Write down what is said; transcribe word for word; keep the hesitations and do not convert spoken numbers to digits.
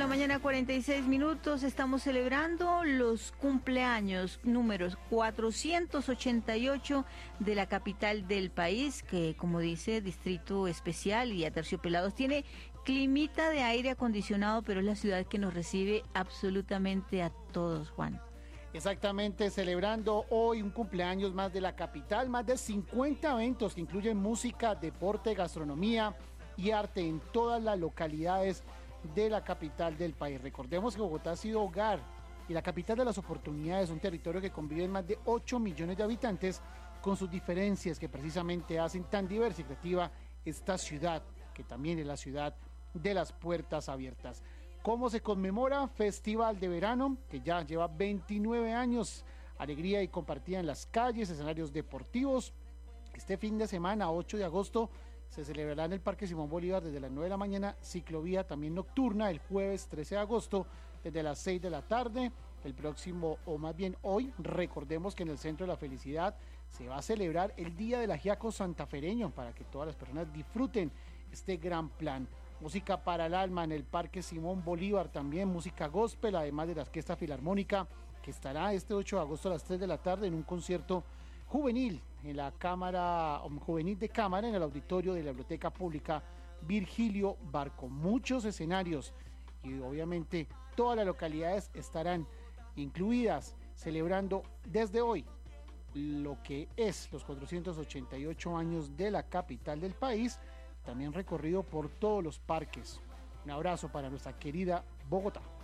mañana, cuarenta y seis minutos. Estamos celebrando los cumpleaños números cuatrocientos ochenta y ocho de la capital del país, que, como dice, distrito especial y Aterciopelados, tiene climita de aire acondicionado, pero es la ciudad que nos recibe absolutamente a todos, Juan. Exactamente, celebrando hoy un cumpleaños más de la capital, más de cincuenta eventos que incluyen música, deporte, gastronomía y arte en todas las localidades de la capital del país. Recordemos que Bogotá ha sido hogar y la capital de las oportunidades, un territorio que convive más de ocho millones de habitantes con sus diferencias que precisamente hacen tan diversificativa esta ciudad, que también es la ciudad de las puertas abiertas. ¿Cómo se conmemora? Festival de Verano, que ya lleva veintinueve años, alegría y compartida en las calles, escenarios deportivos. Este fin de semana, ocho de agosto, se celebrará en el Parque Simón Bolívar desde las nueve de la mañana, ciclovía también nocturna, el jueves trece de agosto desde las seis de la tarde. El próximo, o más bien hoy, recordemos que en el Centro de la Felicidad se va a celebrar el Día del Ajiaco Santafereño para que todas las personas disfruten este gran plan. Música para el alma en el Parque Simón Bolívar, también música gospel, además de la Orquesta Filarmónica, que estará este ocho de agosto a las tres de la tarde en un concierto juvenil en la Cámara, juvenil de Cámara, en el auditorio de la Biblioteca Pública Virgilio Barco. Muchos escenarios y obviamente todas las localidades estarán incluidas celebrando desde hoy lo que es los cuatrocientos ochenta y ocho años de la capital del país, también recorrido por todos los parques. Un abrazo para nuestra querida Bogotá.